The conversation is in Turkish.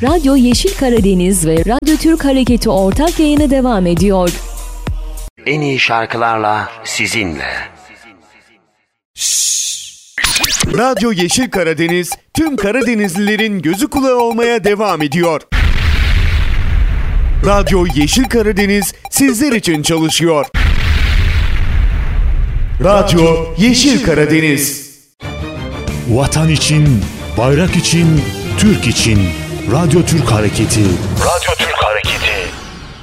Radyo Yeşil Karadeniz ve Radyo Türk Hareketi ortak yayını devam ediyor. En iyi şarkılarla sizinle. Radyo Yeşil Karadeniz tüm Karadenizlilerin gözü kulağı olmaya devam ediyor. Radyo Yeşil Karadeniz sizler için çalışıyor. Radyo Yeşil Karadeniz. Vatan için, bayrak için, Türk için. Radyo Türk Hareketi. Radyo Türk Hareketi.